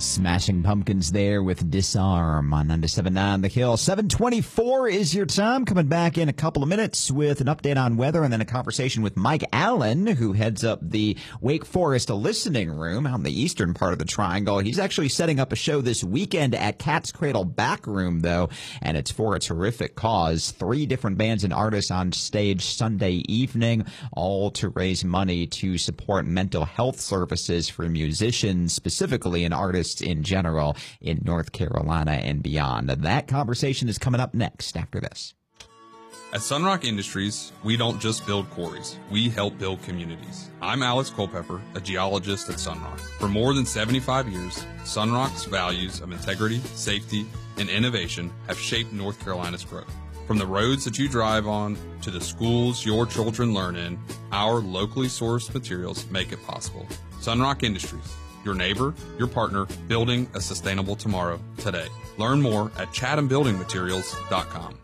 Smashing Pumpkins there with Disarm on 97.9 The Hill. 7:24 is your time. Coming back in a couple of minutes with an update on weather and then a conversation with Mike Allen, who heads up the Wake Forest Listening Room out in the eastern part of the Triangle. He's actually setting up a show this weekend at Cat's Cradle Back Room, though, and it's for a terrific cause. 3 different bands and artists on stage Sunday evening, all to raise money to support mental health services for musicians, specifically and artists in general in North Carolina and beyond. That conversation is coming up next after this. At Sunrock Industries, we don't just build quarries, we help build communities. I'm Alex Culpepper, a geologist at Sunrock. For more than 75 years, Sunrock's values of integrity, safety, and innovation have shaped North Carolina's growth. From the roads that you drive on to the schools your children learn in, our locally sourced materials make it possible. Sunrock Industries, your neighbor, your partner, building a sustainable tomorrow today. Learn more at chathambuildingmaterials.com.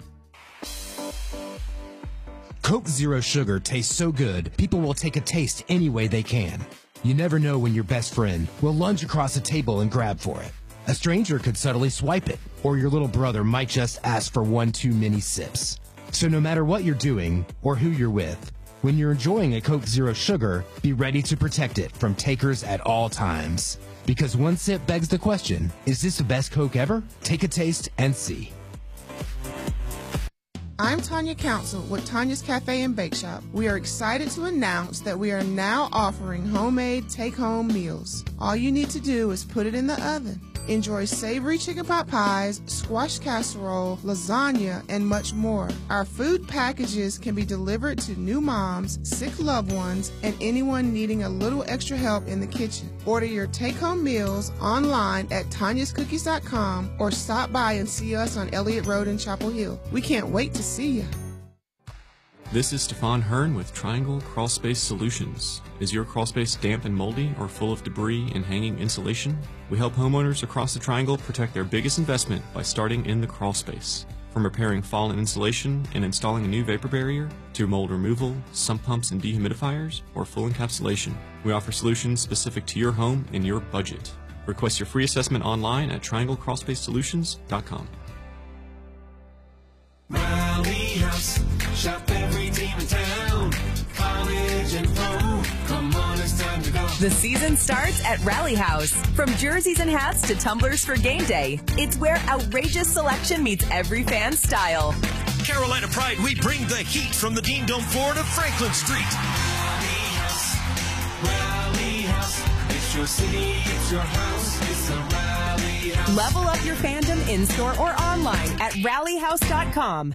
Coke Zero Sugar tastes so good, people will take a taste any way they can. You never know when your best friend will lunge across a table and grab for it. A stranger could subtly swipe it, or your little brother might just ask for one too many sips. So no matter what you're doing or who you're with, when you're enjoying a Coke Zero Sugar, be ready to protect it from takers at all times. Because one sip begs the question, is this the best Coke ever? Take a taste and see. I'm Tanya Council with Tanya's Cafe and Bake Shop. We are excited to announce that we are now offering homemade take-home meals. All you need to do is put it in the oven. Enjoy savory chicken pot pies, squash casserole, lasagna, and much more. Our food packages can be delivered to new moms, sick loved ones, and anyone needing a little extra help in the kitchen. Order your take-home meals online at tanyascookies.com or stop by and see us on Elliott Road in Chapel Hill. We can't wait to see you. This is Stefan Hearn with Triangle Crawl Space Solutions. Is your crawl space damp and moldy or full of debris and hanging insulation? We help homeowners across the Triangle protect their biggest investment by starting in the crawl space. From repairing fallen insulation and installing a new vapor barrier, to mold removal, sump pumps and dehumidifiers, or full encapsulation, we offer solutions specific to your home and your budget. Request your free assessment online at trianglecrawlspacesolutions.com. Rally House, shop every team in town. College and pro, come on, it's time to go. The season starts at Rally House. From jerseys and hats to tumblers for game day, it's where outrageous selection meets every fan's style. Carolina Pride, we bring the heat from the Dean Dome floor to Franklin Street. Rally House, it's your city, it's your house, it's a Rally House. Level up your fandom in-store or online at rallyhouse.com.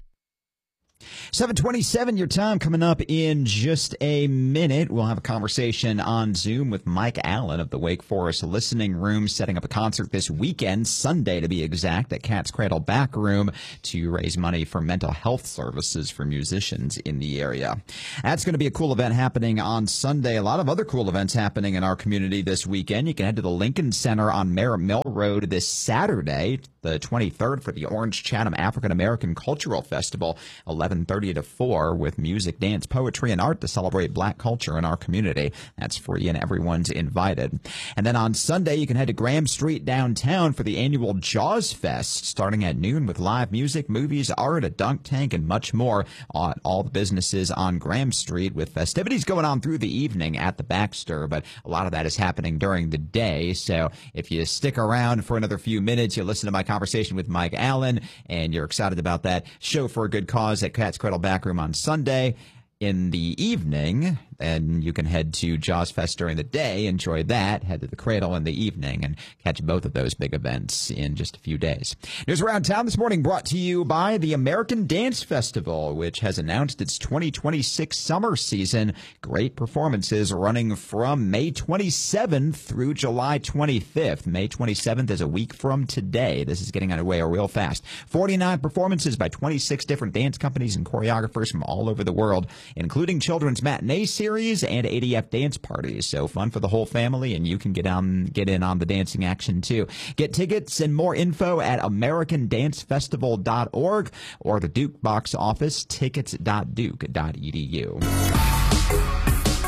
7:27, your time coming up in just a minute. We'll have a conversation on Zoom with Mike Allen of the Wake Forest Listening Room, setting up a concert this weekend, Sunday to be exact, at Cat's Cradle Back Room to raise money for mental health services for musicians in the area. That's going to be a cool event happening on Sunday. A lot of other cool events happening in our community this weekend. You can head to the Lincoln Center on Merritt Mill Road this Saturday, the 23rd, for the Orange Chatham African American Cultural Festival, 11:30 to 4, with music, dance, poetry, and art to celebrate black culture in our community. That's free and everyone's invited. And then on Sunday, you can head to Graham Street downtown for the annual Jaws Fest, starting at noon with live music, movies, art, a dunk tank, and much more at all the businesses on Graham Street, with festivities going on through the evening at the Baxter, but a lot of that is happening during the day. So if you stick around for another few minutes, you'll listen to my conversation with Mike Allen, and you're excited about that show for a good cause at Cat's Cradle Back Room on Sunday. In the evening, and you can head to Jaws Fest during the day, enjoy that, head to the Cradle in the evening, and catch both of those big events in just a few days. News around town this morning brought to you by the American Dance Festival, which has announced its 2026 summer season. Great performances running from May 27th through July 25th. May 27th is a week from today. This is getting underway real fast. 49 performances by 26 different dance companies and choreographers from all over the world, including children's matinee series and ADF dance parties. So fun for the whole family, and you can get in on the dancing action too. Get tickets and more info at americandancefestival.org or the Duke box office, tickets.duke.edu.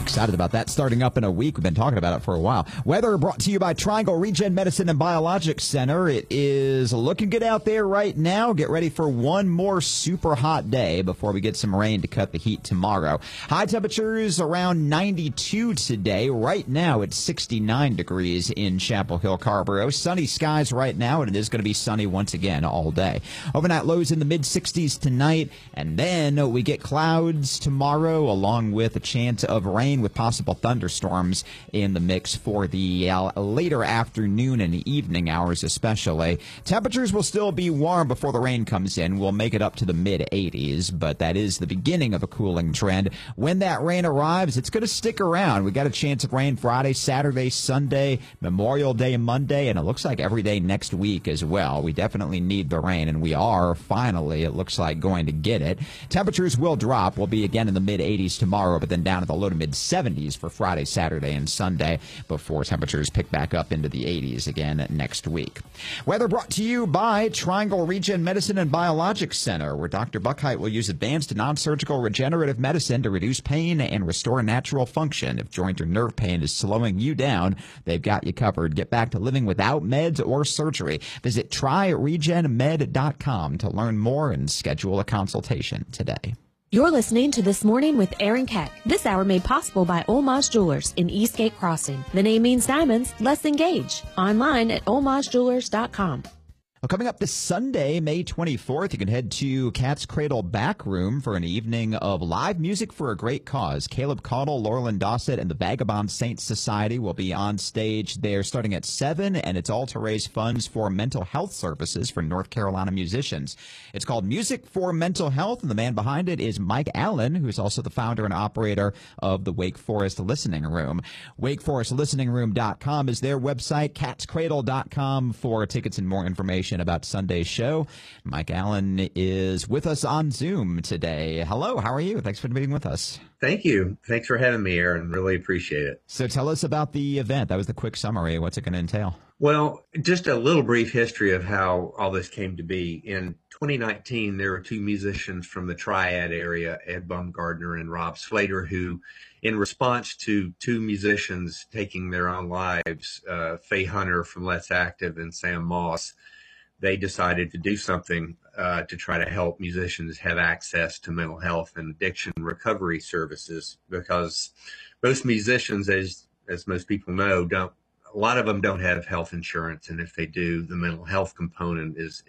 Excited about that starting up in a week. We've been talking about it for a while. Weather brought to you by Triangle Regen Medicine and Biologics Center. It is looking good out there right now. Get ready for one more super hot day before we get some rain to cut the heat tomorrow. High temperatures around 92 today. Right now it's 69 degrees in Chapel Hill, Carrboro. Sunny skies right now, and it is going to be sunny once again all day. Overnight lows in the mid-60s tonight, and then we get clouds tomorrow along with a chance of rain with possible thunderstorms in the mix for the later afternoon and evening hours especially. Temperatures will still be warm before the rain comes in. We'll make it up to the mid-80s, but that is the beginning of a cooling trend. When that rain arrives, it's going to stick around. We got a chance of rain Friday, Saturday, Sunday, Memorial Day, Monday, and it looks like every day next week as well. We definitely need the rain, and we are finally, it looks like, going to get it. Temperatures will drop. We'll be again in the mid-80s tomorrow, but then down to the low to mid-70s for Friday, Saturday, and Sunday before temperatures pick back up into the 80s again next week. Weather brought to you by Triangle Regen Medicine and Biologics Center, where Dr. Buckheit will use advanced non-surgical regenerative medicine to reduce pain and restore natural function. If joint or nerve pain is slowing you down, they've got you covered. Get back to living without meds or surgery. Visit tryregenmed.com to learn more and schedule a consultation today. You're listening to This Morning with Aaron Keck. This hour made possible by Olmaz Jewelers in Eastgate Crossing. The name means diamonds, let's engage. Online at olmazjewelers.com. Well, coming up this Sunday, May 24th, you can head to Cat's Cradle Back Room for an evening of live music for a great cause. Caleb Caudle, Laurelyn Dossett, and the Vagabond Saints Society will be on stage there starting at 7, and it's all to raise funds for mental health services for North Carolina musicians. It's called Music for Mental Health, and the man behind it is Mike Allen, who's also the founder and operator of the Wake Forest Listening Room. WakeForestListeningRoom.com is their website, catscradle.com for tickets and more information about Sunday's show. Mike Allen is with us on Zoom today. Hello, how are you? Thanks for being with us. Thank you. Thanks for having me, Aaron. Really appreciate it. So tell us about the event. That was the quick summary. What's it going to entail? Well, just a little brief history of how all this came to be. In 2019, there were two musicians from the Triad area, Ed Baumgardner and Rob Slater, who, in response to two musicians taking their own lives, Faye Hunter from Let's Active and Sam Moss, they decided to do something to try to help musicians have access to mental health and addiction recovery services, because most musicians, as most people know, a lot of them don't have health insurance, and if they do, the mental health component is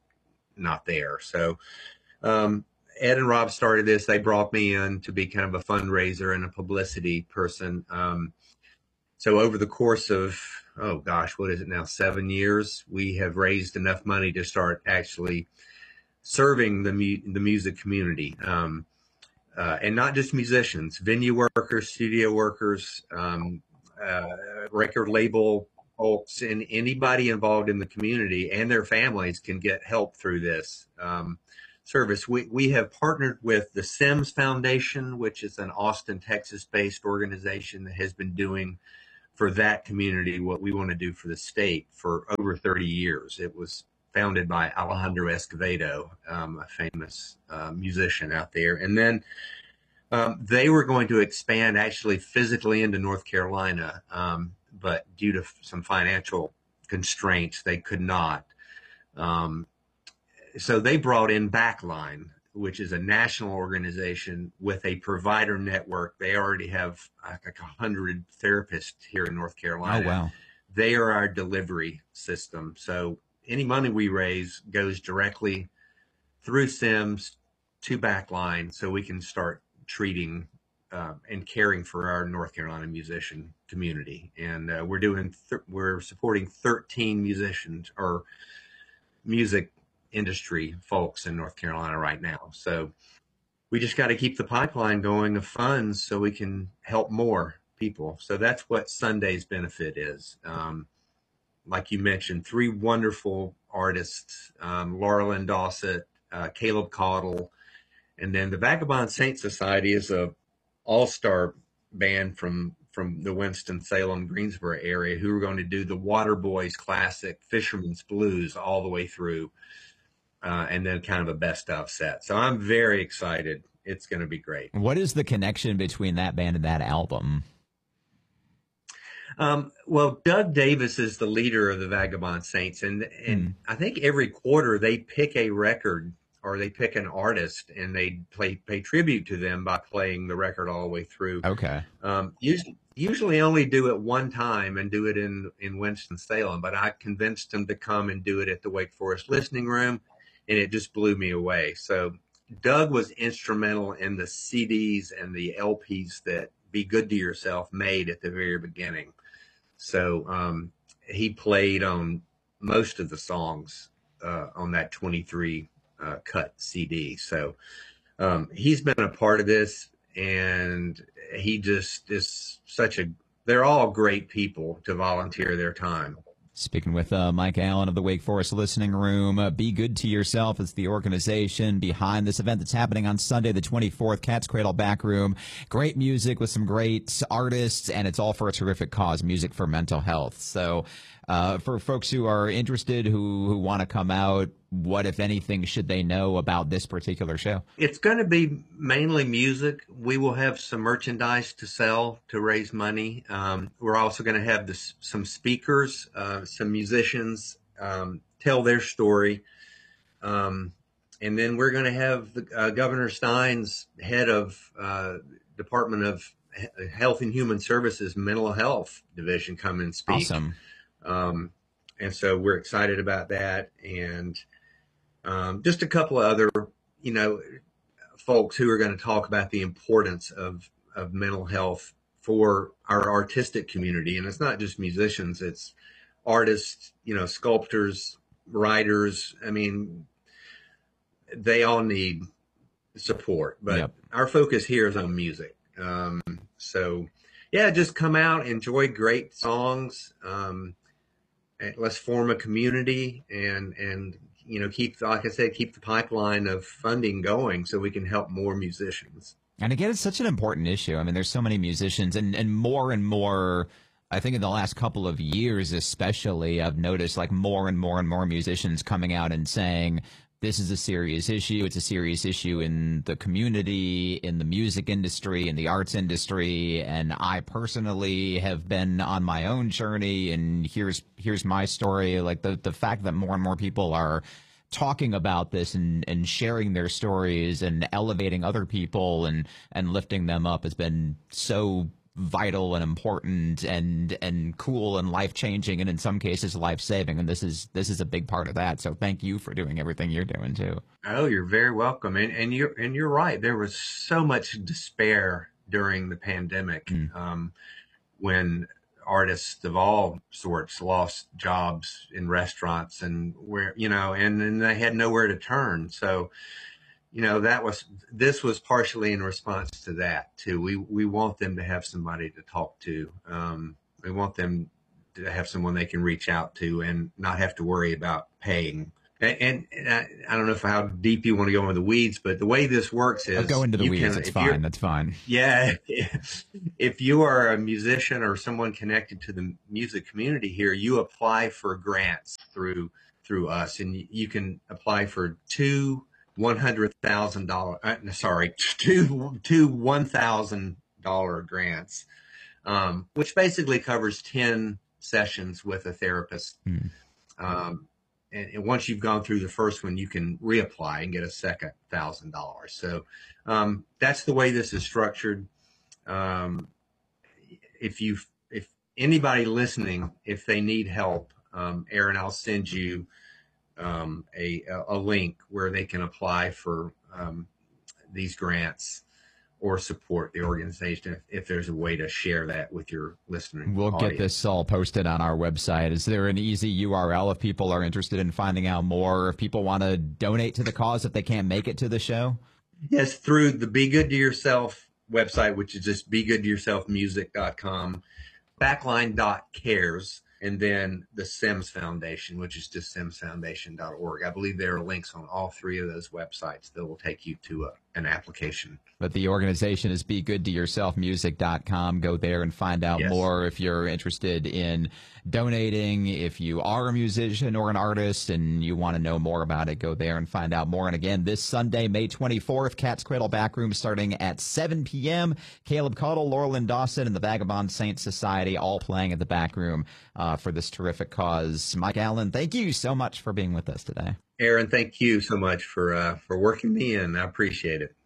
not there. So Ed and Rob started this. They brought me in to be kind of a fundraiser and a publicity person. So over the course of, what is it now, 7 years, we have raised enough money to start actually serving the music community. And not just musicians, venue workers, studio workers, record label folks, and anybody involved in the community and their families can get help through this service. We have partnered with the Sims Foundation, which is an Austin, Texas-based organization that has been doing for that community what we want to do for the state for over 30 years. It was founded by Alejandro Escovedo, a famous musician out there. And then they were going to expand actually physically into North Carolina, but due to some financial constraints, they could not. So they brought in Backline, which is a national organization with a provider network. They already have like 100 therapists here in North Carolina. Oh, wow. They are our delivery system. So any money we raise goes directly through Sims to Backline, so we can start treating and caring for our North Carolina musician community. And we're supporting 13 musicians or music industry folks in North Carolina right now. So we just got to keep the pipeline going of funds so we can help more people. So that's what Sunday's benefit is. Like you mentioned, 3 wonderful artists, Laurelyn Dossett, Caleb Caudle, and then the Vagabond Saints Society is a all-star band from the Winston-Salem, Greensboro area, who are going to do the Waterboys classic Fisherman's Blues all the way through, and then kind of a best of set. So I'm very excited, It's going to be great. What is the connection between that band and that album? Well, Doug Davis is the leader of the Vagabond Saints, and I think every quarter they pick a record or they pick an artist and they pay tribute to them by playing the record all the way through. Okay. Usually only do it one time and do it in Winston-Salem, but I convinced them to come and do it at the Wake Forest Listening Room, and it just blew me away. So Doug was instrumental in the CDs and the LPs that Be Good to Yourself made at the very beginning. So he played on most of the songs on that 23 cut CD. So he's been a part of this, and he just is they're all great people to volunteer their time. Speaking with Mike Allen of the Wake Forest Listening Room. Be Good to Yourself is the organization behind this event that's happening on Sunday the 24th, Cat's Cradle Back Room. Great music with some great artists, and it's all for a terrific cause, music for mental health. So for folks who are interested, who want to come out, what, if anything, should they know about this particular show? It's going to be mainly music. We will have some merchandise to sell to raise money. We're also going to have some speakers, some musicians tell their story. And then we're going to have Governor Stein's head of Department of Health and Human Services Mental Health Division come and speak. Awesome. And so we're excited about that. And just a couple of other, folks who are going to talk about the importance of mental health for our artistic community. And it's not just musicians, it's artists, sculptors, writers. I mean, they all need support, but our focus here is on music. So yeah, just come out, enjoy great songs. Let's form a community and keep the pipeline of funding going so we can help more musicians. And again, it's such an important issue. I mean, there's so many musicians and more, I think in the last couple of years, especially, I've noticed like more and more musicians coming out and saying, this is a serious issue. It's a serious issue in the community, in the music industry, in the arts industry. And I personally have been on my own journey, and here's my story. Like the fact that more and more people are talking about this and sharing their stories and elevating other people and lifting them up has been so vital and important and cool and life-changing, and in some cases life-saving, and this is a big part of that. So thank you for doing everything you're doing too. Oh, you're very welcome. And you're right. There was so much despair during the pandemic when artists of all sorts lost jobs in restaurants and and they had nowhere to turn. So this was partially in response to that too. We want them to have somebody to talk to. We want them to have someone they can reach out to and not have to worry about paying. And I don't know how deep you want to go into the weeds, but the way this works is go into the weeds. It's fine. That's fine. Yeah. If you are a musician or someone connected to the music community here, you apply for grants through us, and you can apply for two $1,000 grants, which basically covers 10 sessions with a therapist. And once you've gone through the first one, you can reapply and get a second $1,000. So that's the way this is structured. If anybody listening, if they need help, Aaron, I'll send you a link where they can apply for these grants or support the organization if there's a way to share that with your listening We'll audience. Get this all posted on our website. Is there an easy URL if people are interested in finding out more, or if people want to donate to the cause if they can't make it to the show? Yes, through the Be Good to Yourself website, which is just begoodtoyourselfmusic.com, backline.cares. and then the Sims Foundation, which is just simsfoundation.org. I believe there are links on all three of those websites that will take you to an application. But the organization is BeGoodToYourselfMusic.com. Go there and find out more if you're interested in donating. If you are a musician or an artist and you want to know more about it, go there and find out more. And again, this Sunday, May 24th, Cat's Cradle Backroom starting at 7 p.m. Caleb Caudle, Laurel Lynn Dawson, and the Vagabond Saints Society all playing at the Backroom for this terrific cause. Mike Allen, thank you so much for being with us today. Aaron, thank you so much for working me in. I appreciate it.